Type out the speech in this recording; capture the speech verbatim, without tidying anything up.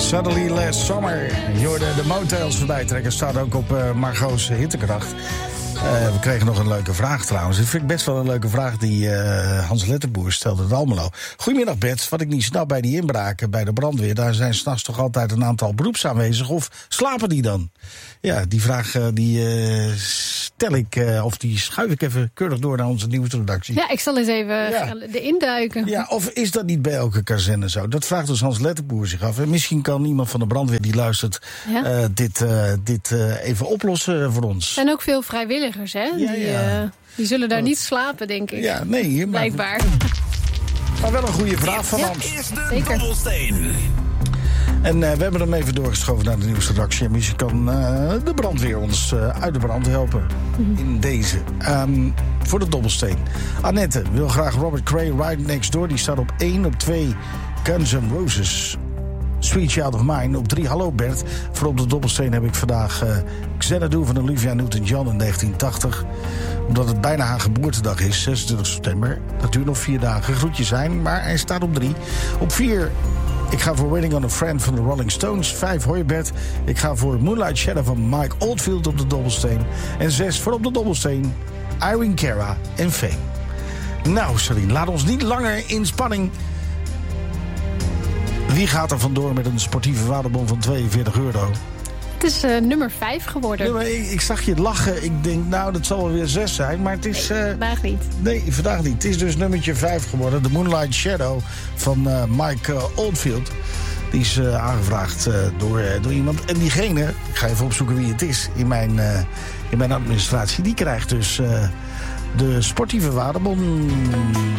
Suddenly Last Summer. Je hoorde de Motels voorbij trekken. Staat ook op uh, Margot's hittekracht. Uh, we kregen nog een leuke vraag trouwens. Dat vind ik best wel een leuke vraag die uh, Hans Letterboer stelde uit Almelo. Goedemiddag Bets. Wat ik niet snap bij die inbraken bij de brandweer... daar zijn 's nachts toch altijd een aantal beroeps aanwezig. Of slapen die dan? Ja, die vraag uh, die uh, stel ik... Uh, of die schuif ik even keurig door naar onze nieuwsredactie. Ja, ik zal eens even ja. erin duiken. Ja, of is dat niet bij elke kazerne zo? Dat vraagt dus Hans Letterboer zich af. En misschien kan iemand van de brandweer die luistert... Ja? Uh, dit, uh, dit uh, even oplossen voor ons. Er zijn ook veel vrijwilligers, hè? Ja, die, ja. Uh, die zullen daar niet slapen, denk ik. Ja, nee. Maar, blijkbaar. Maar wel een goede vraag van ja, Hans. Is de Zeker. Dobbelsteen. En uh, we hebben hem even doorgeschoven naar de nieuwsredactie. En misschien kan uh, de brandweer ons uh, uit de brand helpen. Mm-hmm. In deze. Um, voor de Dobbelsteen. Annette wil graag Robert Cray, Right Next Door. Die staat op één. Op twee Guns N' Roses. Sweet Child of Mine. Op drie Hallo Bert. Voor op de Dobbelsteen heb ik vandaag uh, Xanadu van Olivia Newton-John in negentien tachtig. Omdat het bijna haar geboortedag is, zesentwintig september. Dat duurt nog vier dagen. Groetjes zijn, maar hij staat op drie. Op vier... Ik ga voor Waiting on a Friend van de Rolling Stones. Vijf Hoi Bert. Ik ga voor Moonlight Shadow van Mike Oldfield op de Dobbelsteen. En zes voor op de Dobbelsteen Irene Cara en Fame. Nou, Sarine, laat ons niet langer in spanning. Wie gaat er vandoor met een sportieve waardebon van tweeënveertig euro? Het is uh, nummer vijf geworden. Ja, maar ik, ik zag je lachen. Ik denk, nou, dat zal wel weer zes zijn. Maar het is... Nee, uh, vandaag niet. Nee, vandaag niet. Het is dus nummertje vijf geworden. De Moonlight Shadow van uh, Mike uh, Oldfield. Die is uh, aangevraagd uh, door, uh, door iemand. En diegene, ik ga even opzoeken wie het is in mijn, uh, in mijn administratie. Die krijgt dus uh, de sportieve waardebon.